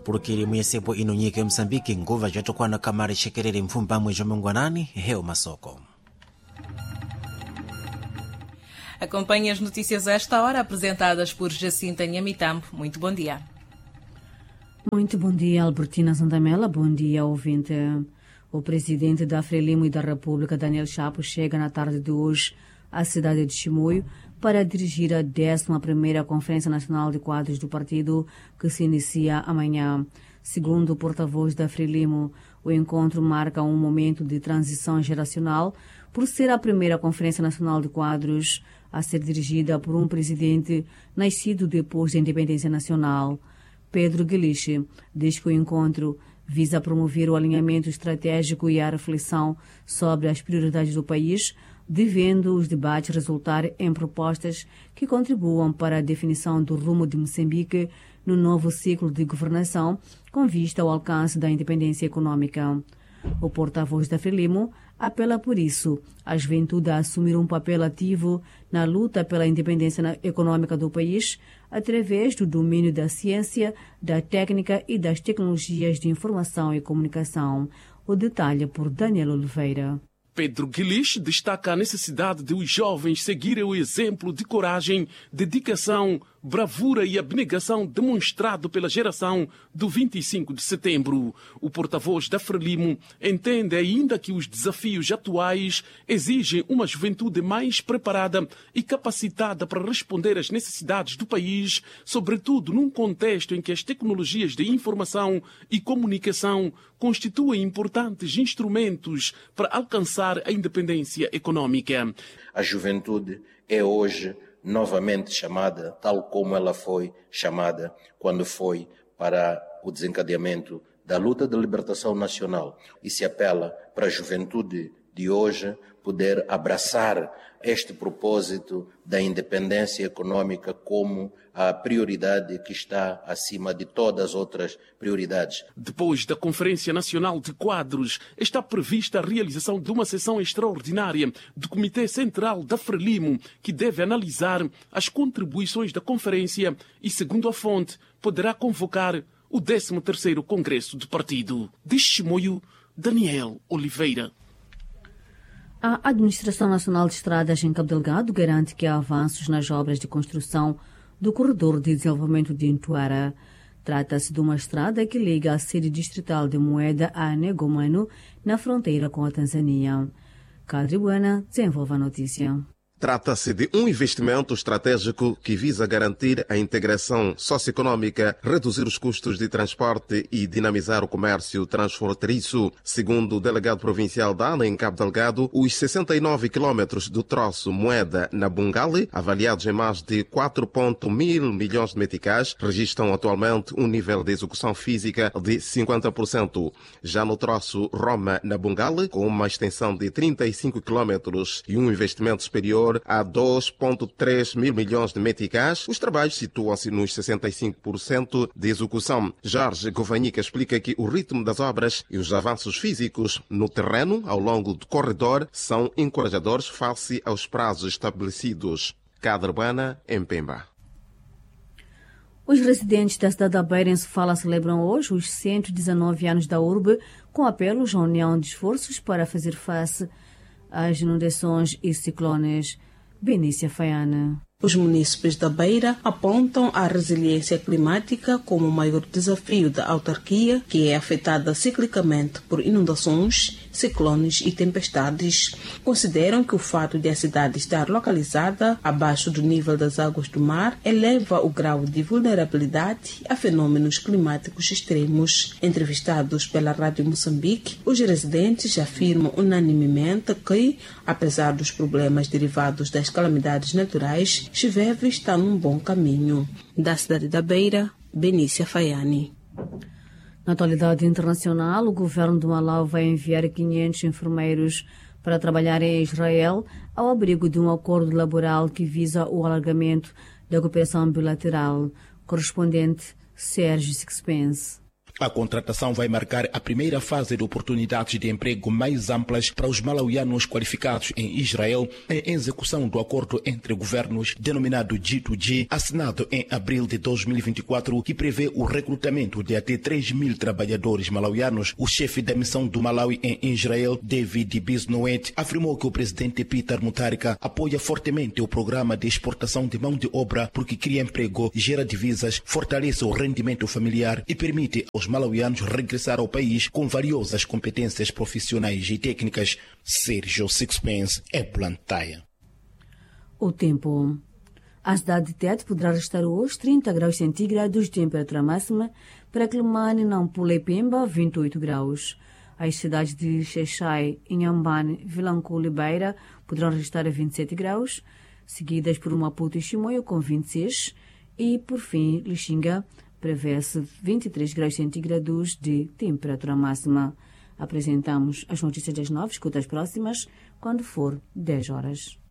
mpulukiri muyesepo inonyike Msambiki nguva jatokwana kamari shekerere mfumba mwejo mungwanani heo masoko. Acompanhe as notícias a esta hora, apresentadas por Jacinta Nhamitambo. Muito bom dia. Muito bom dia, Albertina Zandamela. Bom dia, ouvinte. O presidente da Frelimo e da República, Daniel Chapo, chega na tarde de hoje à cidade de Chimoio para dirigir a 11ª Conferência Nacional de Quadros do partido, que se inicia amanhã. Segundo o porta-voz da Frelimo, o encontro marca um momento de transição geracional por ser a primeira Conferência Nacional de Quadros a ser dirigida por um presidente nascido depois da independência nacional. Pedro Guiliche diz que o encontro visa promover o alinhamento estratégico e a reflexão sobre as prioridades do país, devendo os debates resultar em propostas que contribuam para a definição do rumo de Moçambique no novo ciclo de governação com vista ao alcance da independência econômica. O porta-voz da Frelimo apela por isso à juventude a assumir um papel ativo na luta pela independência econômica do país através do domínio da ciência, da técnica e das tecnologias de informação e comunicação. O detalhe por Daniel Oliveira. Pedro Guiliche destaca a necessidade de os jovens seguirem o exemplo de coragem, dedicação, bravura e abnegação demonstrado pela geração do 25 de setembro. O porta-voz da Frelimo entende ainda que os desafios atuais exigem uma juventude mais preparada e capacitada para responder às necessidades do país, sobretudo num contexto em que as tecnologias de informação e comunicação constituem importantes instrumentos para alcançar a independência econômica. A juventude é hoje novamente chamada, tal como ela foi chamada quando foi para o desencadeamento da luta de libertação nacional, e se apela para a juventude de hoje poder abraçar este propósito da independência econômica como a prioridade que está acima de todas as outras prioridades. Depois da Conferência Nacional de Quadros, está prevista a realização de uma sessão extraordinária do Comitê Central da Frelimo, que deve analisar as contribuições da conferência e, segundo a fonte, poderá convocar o 13º Congresso do Partido. De Chimoio, Daniel Oliveira. A Administração Nacional de Estradas em Cabo Delgado garante que há avanços nas obras de construção do Corredor de Desenvolvimento de Intuara. Trata-se de uma estrada que liga a sede distrital de Moeda a Negomano, na fronteira com a Tanzânia. Cadre Buena desenvolve a notícia. Trata-se de um investimento estratégico que visa garantir a integração socioeconômica, reduzir os custos de transporte e dinamizar o comércio transfronteiriço. Segundo o delegado provincial da ANA em Cabo Delgado, os 69 quilômetros do troço Moeda-Nabungali, avaliados em mais de 4,1 mil milhões de meticais, registram atualmente um nível de execução física de 50%. Já no troço Roma-Nabungali, com uma extensão de 35 quilômetros e um investimento superior a 2,3 mil milhões de meticais, os trabalhos situam-se nos 65% de execução. Jorge Govanhica explica que o ritmo das obras e os avanços físicos no terreno ao longo do corredor são encorajadores face aos prazos estabelecidos. Cadre Buena, em Pemba. Os residentes da cidade da Beira em Sofala celebram hoje os 119 anos da urbe, com apelos à união de esforços para fazer face às inundações e ciclones. Benícia Faiana. Os munícipes da Beira apontam a resiliência climática como o maior desafio da autarquia, que é afetada ciclicamente por inundações, ciclones e tempestades. Consideram que o fato de a cidade estar localizada abaixo do nível das águas do mar eleva o grau de vulnerabilidade a fenômenos climáticos extremos. Entrevistados pela Rádio Moçambique, os residentes afirmam unanimemente que, apesar dos problemas derivados das calamidades naturais, Chiveve está num bom caminho. Da cidade da Beira, Benícia Faiani. Na atualidade internacional, o governo do Malau vai enviar 500 enfermeiros para trabalhar em Israel ao abrigo de um acordo laboral que visa o alargamento da cooperação bilateral. Correspondente Sérgio Sixpence. A contratação vai marcar a primeira fase de oportunidades de emprego mais amplas para os malauianos qualificados em Israel, em execução do acordo entre governos denominado G2G, assinado em abril de 2024, que prevê o recrutamento de até 3.000 trabalhadores malauianos. O chefe da missão do Malawi em Israel, David Bisnoet, afirmou que o presidente Peter Mutharika apoia fortemente o programa de exportação de mão de obra porque cria emprego, gera divisas, fortalece o rendimento familiar e permite aos malauianos regressar ao país com valiosas competências profissionais e técnicas. Sérgio Sixpence é Blantyre. O tempo. A cidade de Tete poderá registrar hoje 30 graus centígrados de temperatura máxima, para Climane, Nampula e Pemba, 28 graus. As cidades de Xaixai, Inhambane, Vilanculo e Beira poderão registrar 27 graus, seguidas por Maputo e Chimoio com 26 e, por fim, Lixinga prevê-se 23 graus centígrados de temperatura máxima. Apresentamos as notícias das 9, escuta as próximas, quando for 10 horas.